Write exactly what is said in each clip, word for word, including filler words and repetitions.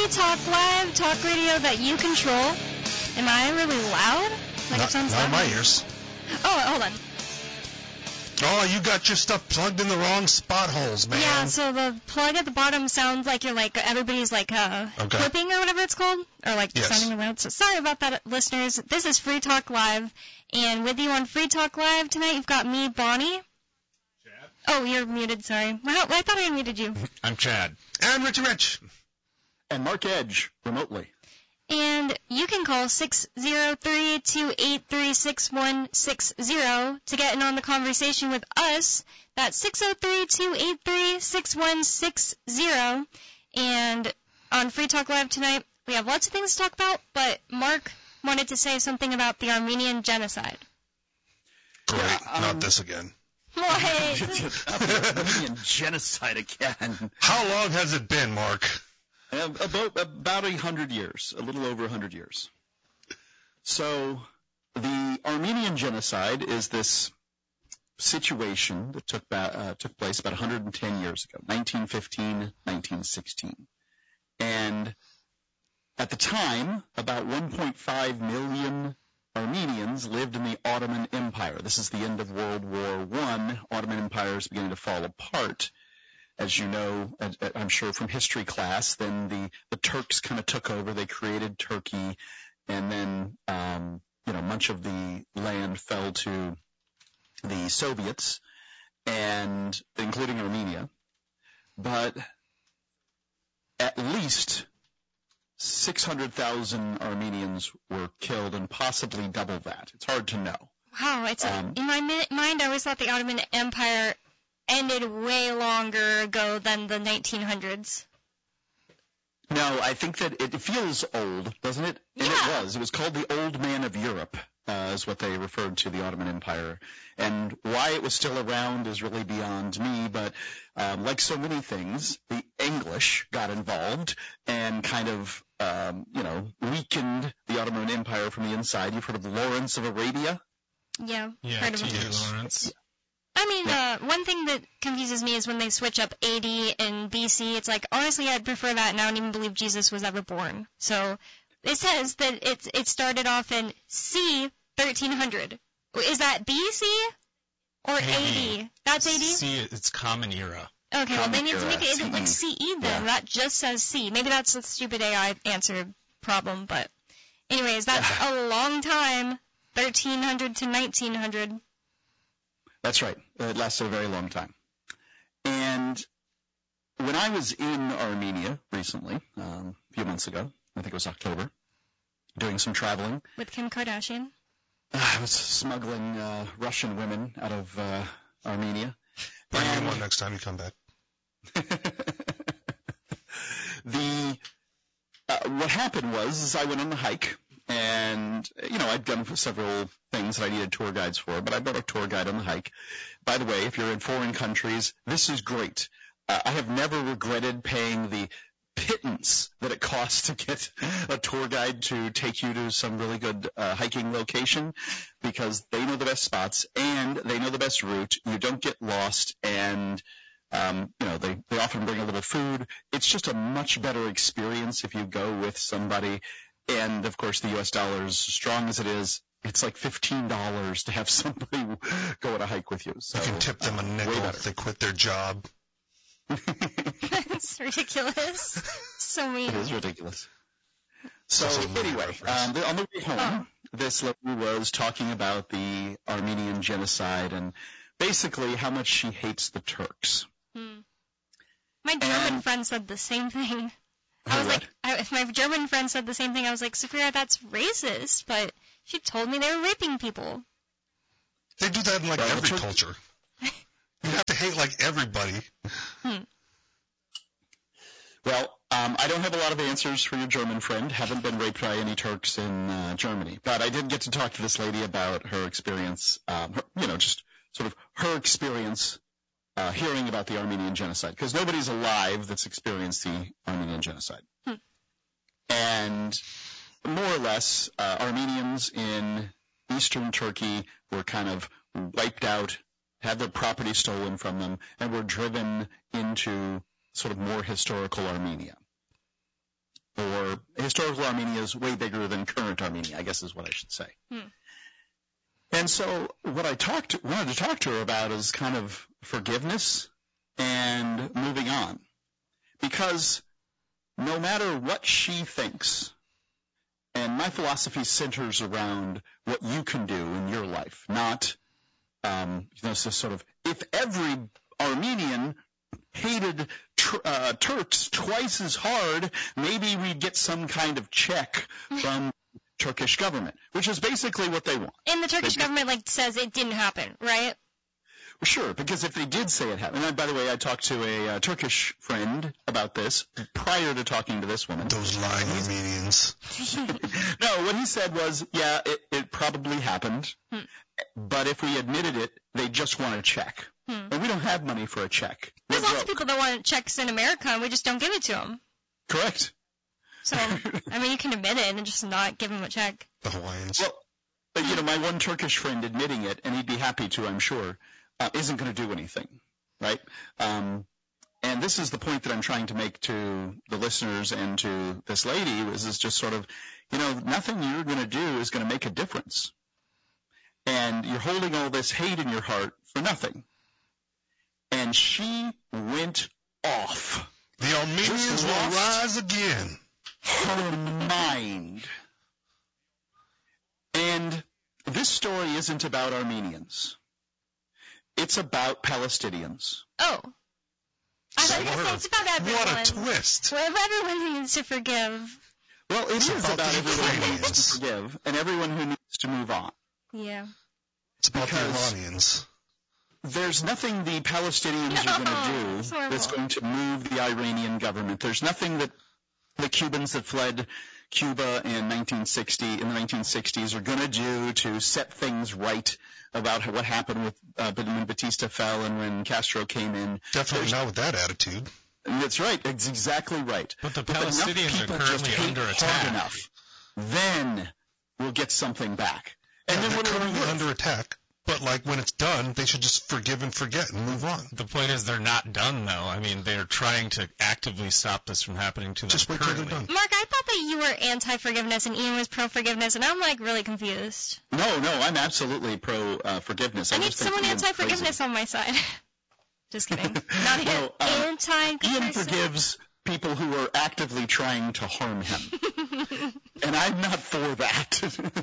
Free Talk Live, talk radio that you control. Am I really loud? Like not, it sounds not loud. in my ears. Oh, hold on. Oh, you got your stuff plugged in the wrong spot holes, man. Yeah, so the plug at the bottom sounds like you're like, everybody's like uh, okay. clipping or whatever it's called. Or like yes. sounding around. So sorry about that, listeners. This is Free Talk Live. And with you on Free Talk Live tonight, you've got me, Bonnie. Chad? Oh, you're muted, sorry. Well, I thought I muted you. I'm Chad. And Richie Rich. And Mark Edge, remotely. And you can call six zero three, two eight three, six one six zero to get in on the conversation with us. That's six zero three, two eight three, six one six zero. And on Free Talk Live tonight, we have lots of things to talk about, but Mark wanted to say something about the Armenian genocide. Great. Yeah, um, Not this again. What? Armenian genocide again. How long has it been, Mark? Uh, about about a hundred years, a little over a hundred years. So the Armenian genocide is this situation that took uh, took place about one hundred ten years ago, nineteen fifteen, nineteen sixteen, and at the time, about one point five million Armenians lived in the Ottoman Empire. This is the end of World War One. Ottoman Empire is beginning to fall apart. As you know, I'm sure from history class, then the, the Turks kind of took over. They created Turkey, and then, um, you know, much of the land fell to the Soviets, and including Armenia. But at least six hundred thousand Armenians were killed, and possibly double that. It's hard to know. Wow, it's Um, a, in my mi- mind, I always thought the Ottoman Empire ended way longer ago than the nineteen hundreds. No, I think that it feels old, doesn't it? And Yeah. it was. It was called the Old Man of Europe, uh, is what they referred to the Ottoman Empire. And why it was still around is really beyond me, but um, like so many things, the English got involved and kind of, um, you know, weakened the Ottoman Empire from the inside. You've heard of Lawrence of Arabia? Yeah, Yeah, heard of T it. J Lawrence. I mean, uh, one thing that confuses me is when they switch up A D and B C. It's like, honestly, I'd prefer that, and I don't even believe Jesus was ever born. So it says that it, it started off in C thirteen hundred. Is that B C or A D? A D. That's A D? See, it's Common Era. Okay, well, they need to Common make it era, like C E. C E then. Yeah. That just says C. Maybe that's a stupid A I answer problem, but anyways, that's a long time, thirteen hundred to nineteen hundred. That's right. It lasted a very long time. And when I was in Armenia recently, um, a few months ago, I think it was October, doing some traveling, With Kim Kardashian. I was smuggling uh, Russian women out of uh, Armenia. Bring me And one next time you come back. the uh, what happened was is I went on the hike, and you know I'd done several things that I needed tour guides for, but I brought a tour guide on the hike. By the way, if you're in foreign countries, this is great. Uh, I have never regretted paying the pittance that it costs to get a tour guide to take you to some really good uh, hiking location, because they know the best spots and they know the best route. You don't get lost, and um, you know they, they often bring a little food. It's just a much better experience if you go with somebody. And of course, the U S dollar is as strong as it is. It's like fifteen dollars to have somebody go on a hike with you. So You can tip them a uh, nickel way better. if they quit their job. That's ridiculous. So mean. It is ridiculous. So That's a movie anyway, reference. um, the- on the way home, this lady was talking about the Armenian genocide and basically how much she hates the Turks. Hmm. My German And- friend said the same thing. I was What? like, I, my German friend said the same thing. I was like, Sophia, that's racist, but she told me they were raping people. They do that in like Well, every Tur- culture. You have to hate like everybody. Hmm. Well, um, I don't have a lot of answers for your German friend. Haven't been raped by any Turks in uh, Germany. But I did get to talk to this lady about her experience, um, her, you know, just sort of her experience uh, hearing about the Armenian genocide. Because nobody's alive that's experienced the Armenian genocide. Hmm. And more or less, uh, Armenians in eastern Turkey were kind of wiped out, had their property stolen from them, and were driven into sort of more historical Armenia. or historical Armenia is way bigger than current Armenia, I guess is what I should say. Hmm. And so what I talked, wanted to talk to her about is kind of forgiveness and moving on. Because no matter what she thinks, and my philosophy centers around what you can do in your life, not, um, you know, so sort of, if every Armenian hated tr- uh, Turks twice as hard, maybe we'd get some kind of check from Turkish government, which is basically what they want. And the Turkish They- government like says it didn't happen, right? Sure, because if they did say it happened, and by the way, I talked to a uh, Turkish friend about this prior to talking to this woman. Those lying Armenians. No, what he said was, yeah, it, it probably happened, Hmm. but if we admitted it, they just want a check. Hmm. And we don't have money for a check. We're There's lots of broke. people that want checks in America, and we just don't give it to them. Correct. So, I mean, you can admit it and just not give them a check. The Hawaiians. Well, but, you know, my one Turkish friend admitting it, and he'd be happy to, I'm sure, uh, isn't going to do anything, right? Um, and this is the point that I'm trying to make to the listeners and to this lady, is, is just sort of, you know, nothing you're going to do is going to make a difference. And you're holding all this hate in your heart for nothing. And she went off. The Armenians Just will lost rise again. her mind. And this story isn't about Armenians. It's about Palestinians. Oh. I thought you were Sure. saying it's about everyone. What a twist. Well, everyone needs to forgive. Well, it It's is about about the everyone who needs Ukrainians. to forgive and everyone who needs to move on. Yeah. It's about Because- the Iranians. There's nothing the Palestinians No, are going to it's do horrible. that's going to move the Iranian government. There's nothing that the Cubans that fled Cuba in nineteen sixty, in the nineteen sixties, are going to do to set things right about what happened with uh, when Batista fell and when Castro came in. Definitely There's- not with that attitude. And that's right. It's exactly right. But the But enough Palestinians are people currently just hate under hard attack. enough, then we'll get something back. And Yeah, then they're what are we currently worth? under attack. But like when it's done, they should just forgive and forget and move on. The point is they're not done, though. I mean, they're trying to actively stop this from happening to them Just wait till they're currently. done. Mark, I thought that you were anti-forgiveness and Ian was pro-forgiveness, and I'm like really confused. No, no, I'm absolutely pro uh, forgiveness. I I need just think someone Ian's anti-forgiveness on my side. Just kidding. Not Well, um, anti. crazy. Ian forgives people who are actively trying to harm him, and I'm not for that.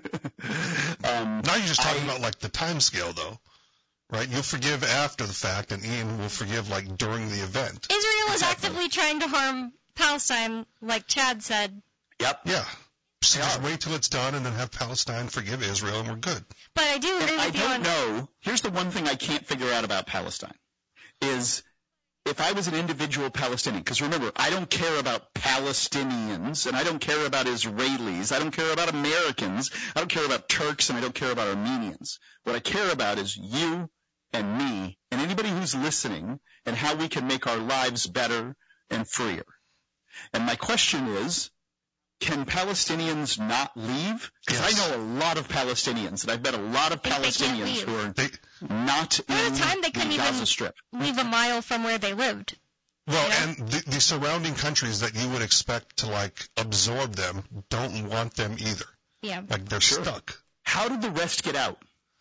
um, Now you're just talking I- about like the time scale though. Right? You'll forgive after the fact and Ian will forgive like during the event. Israel is Exactly. actively trying to harm Palestine, like Chad said. Yep. Yeah. So Yeah. just wait till it's done and then have Palestine forgive Israel and we're good. But I do agree And I with you don't on. know. Here's the one thing I can't figure out about Palestine is if I was an individual Palestinian, because remember, I don't care about Palestinians and I don't care about Israelis. I don't care about Americans. I don't care about Turks and I don't care about Armenians. What I care about is you and me and anybody who's listening and how we can make our lives better and freer. And my question is, can Palestinians not leave? Because Yes. I know a lot of Palestinians, and I've met a lot of Think they can't Palestinians leave. who are They not There was in a time they couldn't the even- Gaza Strip. Leave a mile from where they lived. well, Yeah. and the, the surrounding countries that you would expect to like absorb them don't want them either. Yeah. Like they're Sure. stuck. How did the rest get out?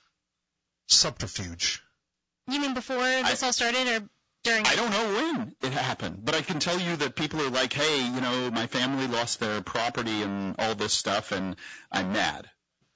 Subterfuge. You mean before this all started or during? I don't know when it happened, but I can tell you that people are like, hey, you know, my family lost their property and all this stuff, and I'm mad.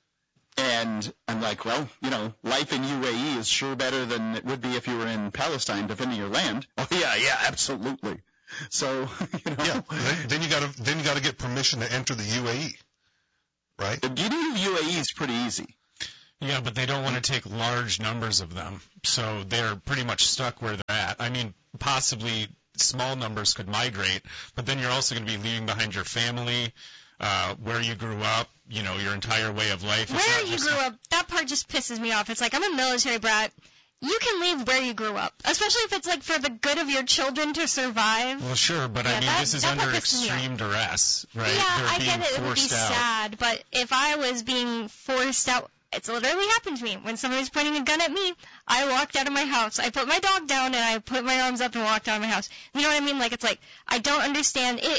And I'm like, well, you know, life in U A E is sure better than it would be if you were in Palestine defending your land. Oh, yeah, yeah, absolutely. So, you know, Yeah. then, then you gotta then you gotta get permission to enter the U A E. Right? the getting of U A E is pretty easy. Yeah, but they don't want to take large numbers of them, so they're pretty much stuck where they're at. I mean, possibly small numbers could migrate, but then you're also going to be leaving behind your family, uh, where you grew up, you know, your entire way of life. It's Where not you just- grew up, that part just pisses me off. It's like, I'm a military brat. You can leave where you grew up, especially if it's like for the good of your children to survive. Well, sure, but Yeah, I mean, that- this is that under part pisses me off. extreme duress, right? Yeah, They're I being get it. It would be forced out. sad, but if I was being forced out, it's literally happened to me. When somebody was pointing a gun at me, I walked out of my house. I put my dog down and I put my arms up and walked out of my house. You know what I mean? Like, it's like, I don't understand. I- If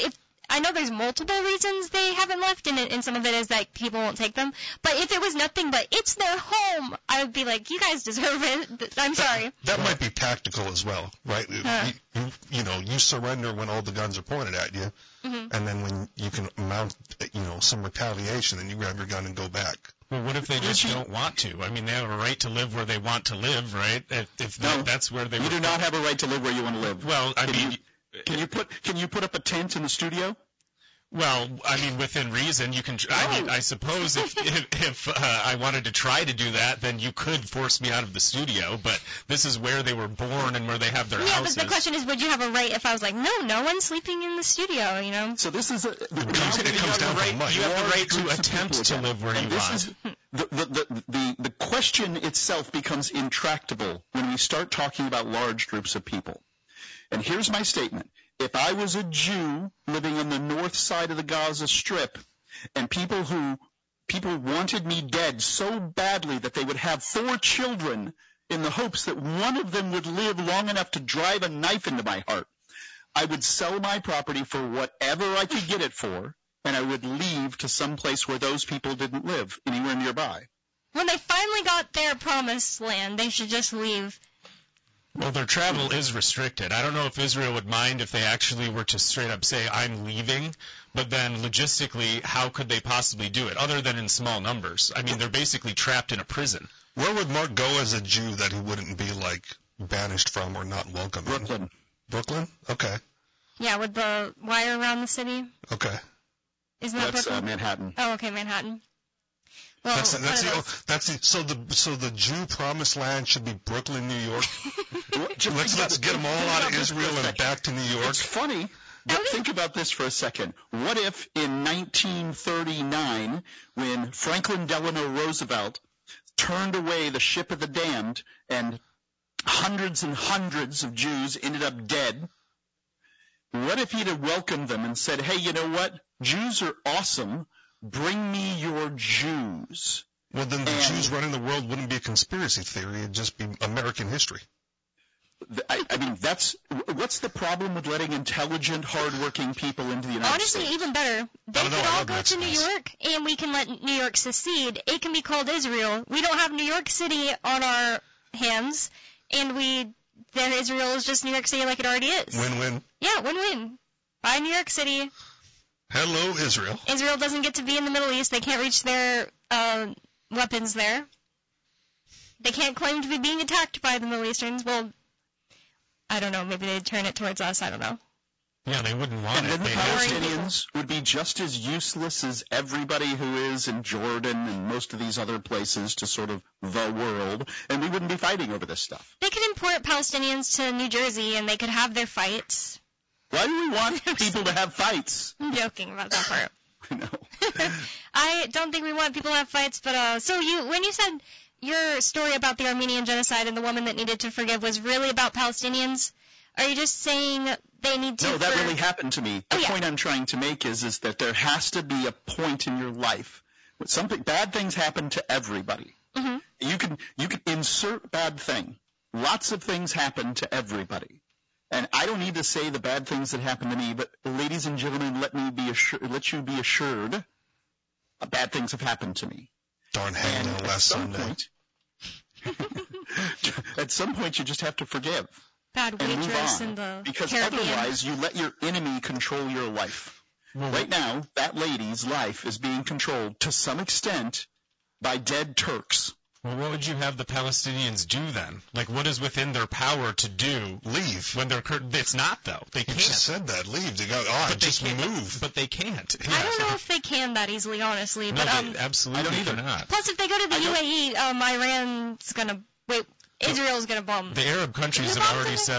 I know there's multiple reasons they haven't left, and, it, and some of it is that people won't take them. But if it was nothing but it's their home, I would be like, you guys deserve it. I'm sorry. That, that might be tactical as well, right? Huh. You, you, you know, you surrender when all the guns are pointed at you, Mm-hmm. and then when you can mount, you know, some retaliation, then you grab your gun and go back. Well, what if they just don't want to? I mean, they have a right to live where they want to live, right? If, if that, No, that's where they You were. do not have a right to live where you want to live. Well, I Can mean, you, can you put can you put up a tent in the studio? well, I mean, within reason, you can. tr- I mean, I suppose if if, if uh, I wanted to try to do that, then you could force me out of the studio. But this is where they were born and where they have their Yeah, houses. but the question is, would you have a right if I was like, no, no one's sleeping in the studio, you know? So this is a, the, It comes, it comes down to money. You have the large right to groups of attempt people to again. live where And you this want. is- the, the, the, the, the question itself becomes intractable when we start talking about large groups of people. And here's my statement. If I was a Jew living on the north side of the Gaza Strip, and people who people wanted me dead so badly that they would have four children in the hopes that one of them would live long enough to drive a knife into my heart, I would sell my property for whatever I could get it for, and I would leave to some place where those people didn't live, anywhere nearby. When they finally got their promised land, they should just leave. Well, their travel is restricted. I don't know if Israel would mind if they actually were to straight up say, I'm leaving, but then logistically, how could they possibly do it, other than in small numbers? I mean, they're basically trapped in a prison. Where would Mark go as a Jew that he wouldn't be, like, banished from or not welcome in? Brooklyn. Brooklyn? Okay. Yeah, with the wire around the city. Okay. Isn't that That's uh, Brooklyn? Manhattan. Oh, okay, Manhattan. Well, That's the, that's one the, of those- that's the, so the, so the Jew promised land should be Brooklyn, New York. Just Let's, think let's about- get them all think out about of this for a Israel and second. back to New York. It's funny, but Okay. think about this for a second. What if in nineteen thirty-nine, when Franklin Delano Roosevelt turned away the ship of the damned and hundreds and hundreds of Jews ended up dead, what if he'd have welcomed them and said, hey, you know what? Jews are awesome. Bring me your Jews. Well, then the And- Jews running the world wouldn't be a conspiracy theory. It'd just be American history. Th- I, I mean, that's what's the problem with letting intelligent, hardworking people into the United Honestly, States? even better. They I don't know, could I all love go to New Mexicans. York, and we can let New York secede. It can be called Israel. We don't have New York City on our hands, and we then Israel is just New York City like it already is. Win-win. Yeah, win-win. Buy New York City. Hello, Israel. Israel doesn't get to be in the Middle East. They can't reach their uh, weapons there. They can't claim to be being attacked by the Middle Easterns. Well, I don't know. Maybe they'd turn it towards us. I don't know. Yeah, they wouldn't want And it. then the They Palestinians would be just as useless as everybody who is in Jordan and most of these other places to sort of the world, and we wouldn't be fighting over this stuff. They could import Palestinians to New Jersey, and they could have their fights. Why do we want people to have fights? I'm joking about that part. I know. I don't think we want people to have fights, but uh, so you, when you said your story about the Armenian genocide and the woman that needed to forgive was really about Palestinians, are you just saying they need to? No, that for- really happened to me. The Oh, yeah. point I'm trying to make is, is that there has to be a point in your life when something bad things happen to everybody. Mhm. You can you can insert bad thing. Lots of things happen to everybody. And I don't need to say the bad things that happen to me, but ladies and gentlemen, let me be assured, let you be assured, uh, bad things have happened to me. Darn And hangnail at last some Sunday. point, at some point, you just have to forgive Bad and move waitress on, in the because Caribbean. otherwise, you let your enemy control your life. Well, Right now, that lady's life is being controlled to some extent by dead Turks. well, what would you have the Palestinians do then? Like, what is within their power to do Leave. when they're? cur- It's not though. They You can't. just said that. Leave. They go, oh, but they just can't. move. But they can't. I don't know if they can that easily, honestly. No, But um, they absolutely I don't either. cannot. plus, if they go to the I U don't- A E, um, Iran's gonna wait. Israel's gonna bomb. The Arab countries Who have bombed already them? said